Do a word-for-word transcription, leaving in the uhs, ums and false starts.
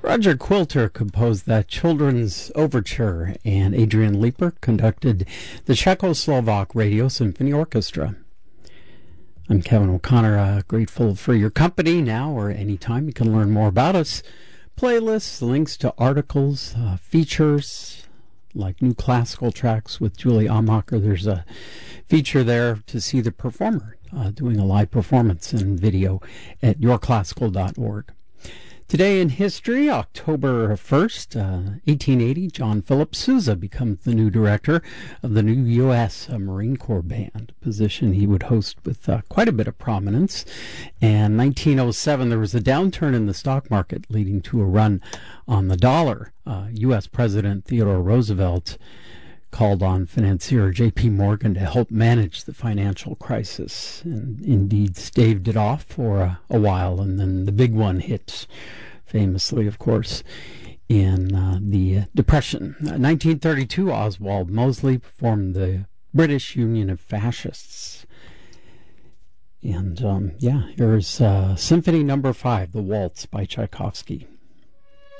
Roger Quilter composed that children's overture, and Adrian Leeper conducted the Czechoslovak Radio Symphony Orchestra. I'm Kevin O'Connor, uh, grateful for your company now or anytime. You can learn more about us. Playlists, links to articles, uh, features, like new classical tracks with Julie Amacher. There's a feature there to see the performer uh, doing a live performance in video at your classical dot org. Today in history, October first, uh, eighteen eighty, John Philip Sousa becomes the new director of the new U S Uh, Marine Corps Band, a position he would host with uh, quite a bit of prominence. And nineteen oh seven, there was a downturn in the stock market leading to a run on the dollar. Uh, U S President Theodore Roosevelt called on financier J P Morgan to help manage the financial crisis, and indeed staved it off for a, a while, and then the big one hit, famously, of course, in uh, the Depression. Uh, nineteen thirty-two, Oswald Mosley formed the British Union of Fascists. And, um, yeah, here's uh, Symphony Number Five, The Waltz by Tchaikovsky.